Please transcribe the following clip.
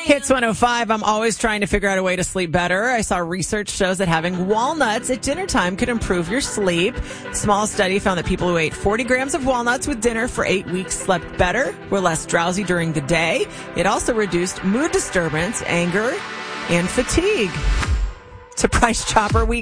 Hits 105. I'm always trying to figure out a way to sleep better. I saw research shows that having walnuts at dinner time could improve your sleep. Small study found that people who ate 40 grams of walnuts with dinner for 8 weeks slept better, were less drowsy during the day. It also reduced mood disturbance, anger, and fatigue. It's a Price Chopper Week.